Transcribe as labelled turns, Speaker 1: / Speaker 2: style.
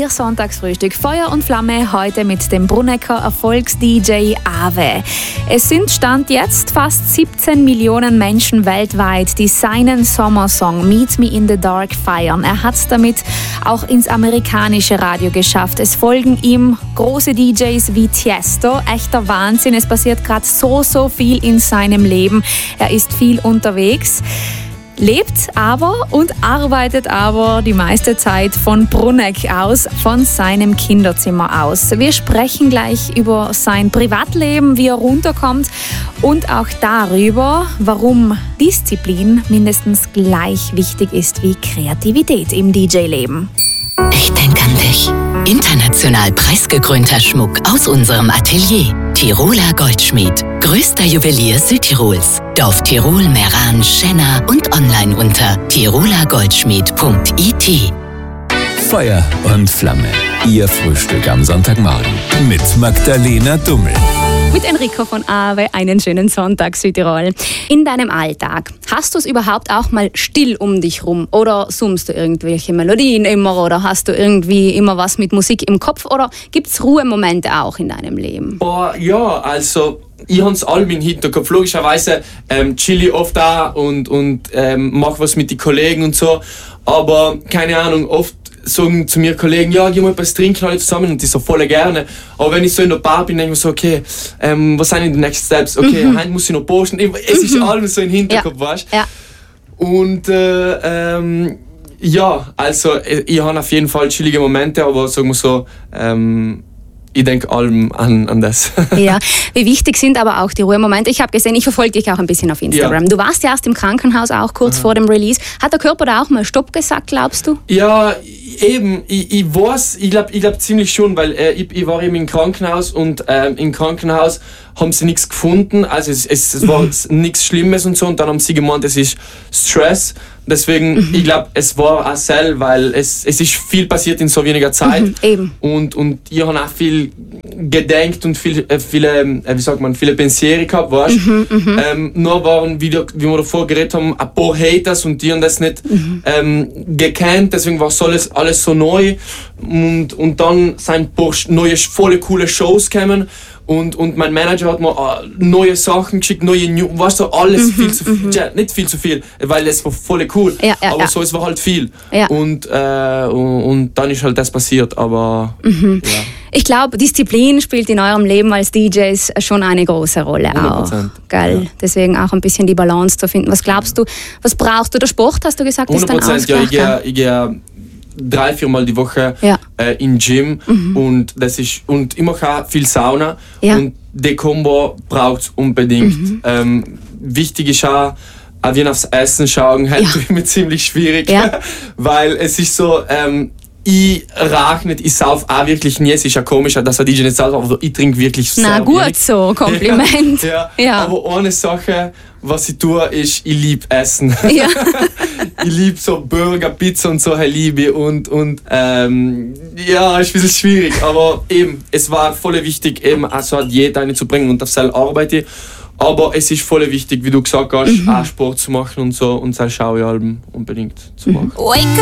Speaker 1: Ihr Sonntagsfrühstück Feuer und Flamme heute mit dem Brunnecker Erfolgs-DJ Ave. Es sind Stand jetzt fast 17 Millionen Menschen weltweit, die seinen Sommersong Meet Me in the Dark feiern. Er hat es damit auch ins amerikanische Radio geschafft. Es folgen ihm große DJs wie Tiesto. Echter Wahnsinn. Es passiert gerade so viel in seinem Leben. Er ist viel unterwegs. Lebt aber und arbeitet aber die meiste Zeit von Brunneck aus, von seinem Kinderzimmer aus. Wir sprechen gleich über sein Privatleben, wie er runterkommt und auch darüber, warum Disziplin mindestens gleich wichtig ist wie Kreativität im DJ-Leben.
Speaker 2: Ich denke an dich. International preisgekrönter Schmuck aus unserem Atelier. Tiroler Goldschmied. Größter Juwelier Südtirols. Dorf Tirol, Meran, Schenna und online unter tirolergoldschmied.it.
Speaker 3: Feuer und Flamme. Ihr Frühstück am Sonntagmorgen mit Magdalena Dummel.
Speaker 1: Mit Enrico von Ave einen schönen Sonntag, Südtirol. In deinem Alltag, hast du es überhaupt auch mal still um dich rum? Oder summst du irgendwelche Melodien immer? Oder hast du irgendwie immer was mit Musik im Kopf? Oder gibt es Ruhemomente auch in deinem Leben?
Speaker 4: Ja, also ich habe es allem im Hinterkopf. Logischerweise chill ich oft da und mache was mit den Kollegen und so. Aber keine Ahnung, oft sagen zu mir Kollegen, ja, geh mal etwas trinken alle zusammen und die so voll gerne. Aber wenn ich so in der Bar bin, denke ich mir so, okay, was sind die Next Steps? Okay, heute muss ich noch posten. Es ist alles so im Hinterkopf, weißt du? Ja. Und ja, also ich habe auf jeden Fall chillige Momente, aber sagen wir so, ich denke allem an das.
Speaker 1: Ja, wie wichtig sind aber auch die Ruhemomente? Ich habe gesehen, ich verfolge dich auch ein bisschen auf Instagram. Ja. Du warst ja erst im Krankenhaus auch kurz vor dem Release. Hat der Körper da auch mal Stopp gesagt, glaubst du?
Speaker 4: Ja, eben. Ich weiß, ich glaube ziemlich schon, weil ich war eben im Krankenhaus und im Krankenhaus haben sie nichts gefunden. Also es war nichts Schlimmes und so. Und dann haben sie gemeint, es ist Stress. Deswegen, ich glaube, es war auch selber, weil es ist viel passiert in so weniger Zeit.
Speaker 1: Eben.
Speaker 4: Und ich habe auch viel gedenkt und viele Pensiere gehabt, weißt du? Nur waren, wie wir davor geredet haben, ein paar Haters und die haben das nicht gekannt. Deswegen war alles so neu. Und dann sind ein paar neue, voll coole Shows gekommen. Und mein Manager hat mir neue Sachen geschickt, weißt du, alles viel zu viel. Ja, nicht viel zu viel, weil es war voll cool. Aber so, es war halt viel. Ja. Und dann ist halt das passiert, aber ja.
Speaker 1: Ich glaube, Disziplin spielt in eurem Leben als DJs schon eine große Rolle
Speaker 4: 100%.
Speaker 1: Auch. Geil. Ja. Deswegen auch ein bisschen die Balance zu finden. Was glaubst du, was brauchst du? Der Sport, hast du gesagt, ist dein Ausgleich?
Speaker 4: Ja, ich gehe 3-4 Mal die Woche in Gym und ich mache auch viel Sauna und die Kombo braucht es unbedingt. Wichtig ist auch, wenn aufs Essen schauen, halt tue ich mir ziemlich schwierig, weil es ist so, ich rauche nicht, ich sauf auch wirklich nie. Es ist ja komisch, dass ein DJ nicht sauft, aber ich trinke wirklich sehr
Speaker 1: Na gut,
Speaker 4: wenig.
Speaker 1: so, Kompliment.
Speaker 4: Ja. Aber eine Sache, was ich tue, ist, ich liebe Essen. Ja. Ich liebe so Burger, Pizza und so, liebe und ja, ist ein bisschen schwierig, aber eben, es war voll wichtig, eben also eine Diät einzubringen und auf selber arbeite ich. Aber es ist voll wichtig, wie du gesagt hast, auch Sport zu machen und so und das schaue ich unbedingt zu machen.